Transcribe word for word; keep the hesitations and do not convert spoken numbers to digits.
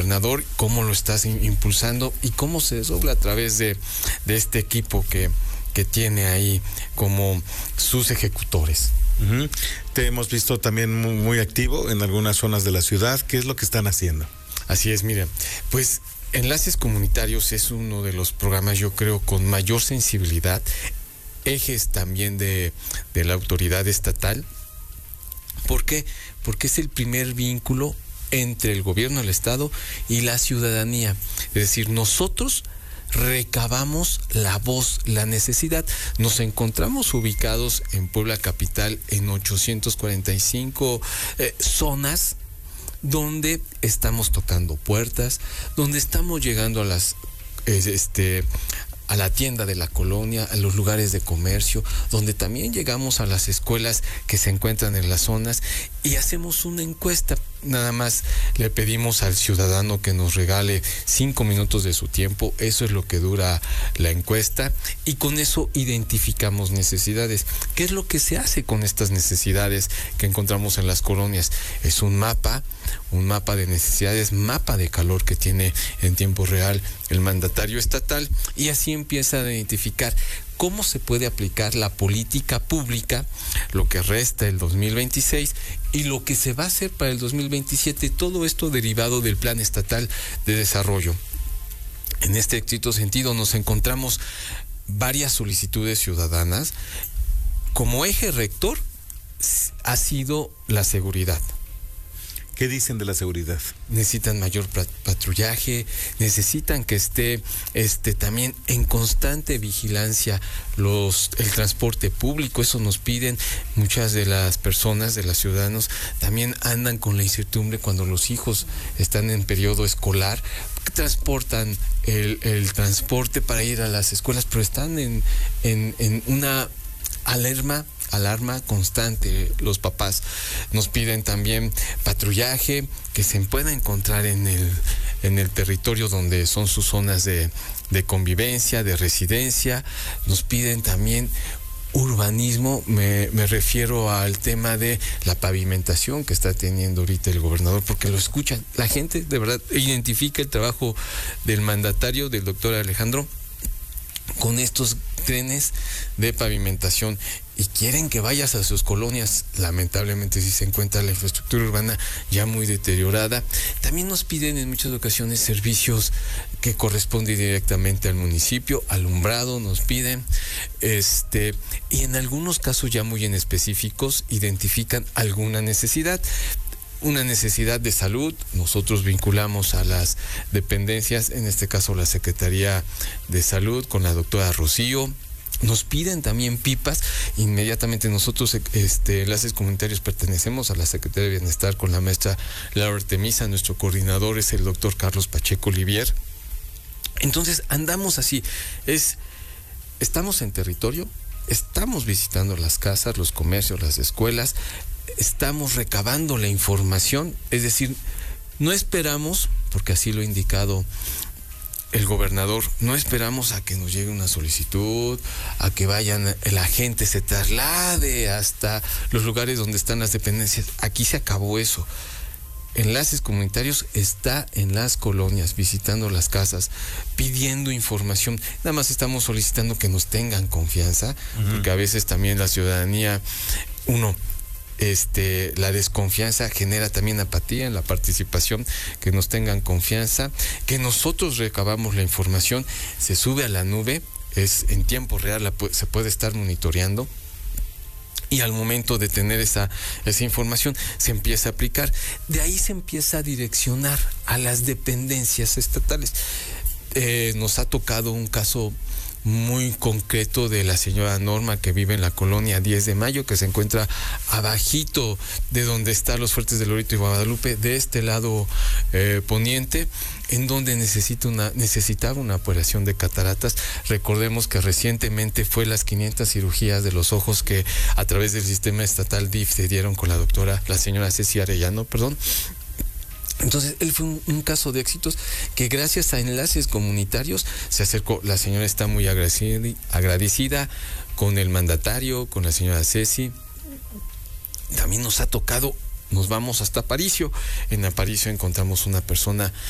gobernador, cómo lo estás impulsando y cómo se desdobla a través de, de este equipo que, que tiene ahí como sus ejecutores. Uh-huh. Te hemos visto también muy, muy activo en algunas zonas de la ciudad. ¿Qué es lo que están haciendo? Así es, mira, pues Enlaces Comunitarios es uno de los programas, yo creo, con mayor sensibilidad, ejes también de, de la autoridad estatal. ¿Por qué? Porque es el primer vínculo entre el gobierno del estado y la ciudadanía. Es decir, nosotros recabamos la voz, la necesidad. Nos encontramos ubicados en Puebla capital en ochocientas cuarenta y cinco eh, zonas donde estamos tocando puertas, donde estamos llegando a las eh, este a la tienda de la colonia, a los lugares de comercio, donde también llegamos a las escuelas que se encuentran en las zonas y hacemos una encuesta. Nada más le pedimos al ciudadano que nos regale cinco minutos de su tiempo, eso es lo que dura la encuesta, y con eso identificamos necesidades. ¿Qué es lo que se hace con estas necesidades que encontramos en las colonias? Es un mapa, un mapa de necesidades, mapa de calor que tiene en tiempo real el mandatario estatal, y así empieza a identificar cómo se puede aplicar la política pública, lo que resta el dos mil veintiséis y lo que se va a hacer para el dos mil veintisiete, todo esto derivado del Plan Estatal de Desarrollo. En este estricto sentido nos encontramos varias solicitudes ciudadanas. Como eje rector ha sido la seguridad. ¿Qué dicen de la seguridad? Necesitan mayor patrullaje, necesitan que esté este también en constante vigilancia los el transporte público. Eso nos piden muchas de las personas, de los ciudadanos. También andan con la incertidumbre cuando los hijos están en periodo escolar, transportan el, el transporte para ir a las escuelas, pero están en, en, en una alarma alarma constante. Los papás nos piden también patrullaje que se pueda encontrar en el en el territorio donde son sus zonas de, de convivencia, de residencia. Nos piden también urbanismo, me, me refiero al tema de la pavimentación que está teniendo ahorita el gobernador, porque lo escuchan. La gente de verdad identifica el trabajo del mandatario, del doctor Alejandro, con estos trenes de pavimentación, y quieren que vayas a sus colonias. Lamentablemente, si se encuentra la infraestructura urbana ya muy deteriorada. También nos piden en muchas ocasiones servicios que corresponden directamente al municipio, alumbrado nos piden, este, y en algunos casos ya muy en específicos identifican alguna necesidad. Una necesidad de salud, nosotros vinculamos a las dependencias, en este caso la Secretaría de Salud con la doctora Rocío. Nos piden también pipas. Inmediatamente nosotros, este, Enlaces Comunitarios, pertenecemos a la Secretaría de Bienestar con la maestra Laura Artemisa. Nuestro coordinador es el doctor Carlos Pacheco Olivier. Entonces andamos así, es, estamos en territorio, estamos visitando las casas, los comercios, las escuelas, estamos recabando la información, es decir, no esperamos, porque así lo ha indicado el gobernador, no esperamos a que nos llegue una solicitud, a que vayan, la gente se traslade hasta los lugares donde están las dependencias. Aquí se acabó eso. Enlaces Comunitarios está en las colonias, visitando las casas, pidiendo información. Nada más estamos solicitando que nos tengan confianza, uh-huh. porque a veces también la ciudadanía, uno, Este, la desconfianza genera también apatía en la participación, que nos tengan confianza, que nosotros recabamos la información, se sube a la nube, es en tiempo real, la, se puede estar monitoreando, y al momento de tener esa, esa información se empieza a aplicar. De ahí se empieza a direccionar a las dependencias estatales. Eh, nos ha tocado un caso muy concreto de la señora Norma, que vive en la colonia diez de mayo, que se encuentra abajito de donde están los Fuertes de Loreto y Guadalupe, de este lado eh, poniente, en donde necesita una, necesitaba una operación de cataratas. Recordemos que recientemente fue las quinientas cirugías de los ojos que a través del sistema estatal D I F se dieron con la doctora, la señora Ceci Arellano, perdón. Entonces, él fue un, un caso de éxitos que gracias a Enlaces Comunitarios se acercó. La señora está muy agradecida, agradecida con el mandatario, con la señora Ceci. También nos ha tocado, nos vamos hasta Aparicio. En Aparicio encontramos una persona